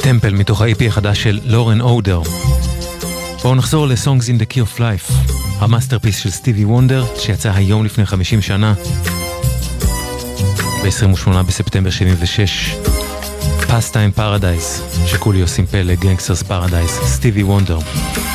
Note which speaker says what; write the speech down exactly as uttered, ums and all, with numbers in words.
Speaker 1: טמפל מתוך ה-איי פי החדש של לורן אודר. בואו נחזור ל-Songs in the Key of Life, המאסטרפיס של סטיבי וונדר שיצא היום לפני חמישים שנה ב-עשרים ושמונה בספטמבר שבעים ושש. Pastime Paradise שקולי עושים פה לגנגסטרס פרדייס, סטיבי וונדר.